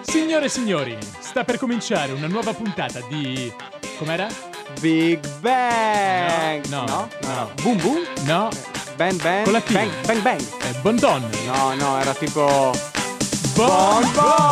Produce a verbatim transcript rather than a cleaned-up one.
Signore e signori, sta per cominciare una nuova puntata di... com'era? Big Bang! No, no, no. no. Boom Boom? No, Bang Bang? Con la T. Bang Bang Bang! è Bon Don. No, no, era tipo... Bon Bon!